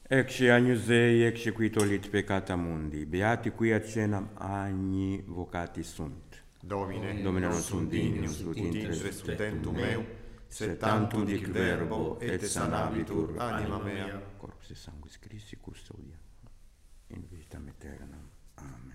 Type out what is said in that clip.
Ecce agnus Dei, ecce qui tollit peccata mundi, beati qui ad cenam agni vocati sunt. Domine, Domine non sum dignus, ut intres sustentum meu, sed tantum tantum dic dic verbo, et sanabitur anima mea. Corpus et sanguis Christi custodia in vitam aeternam. Amen.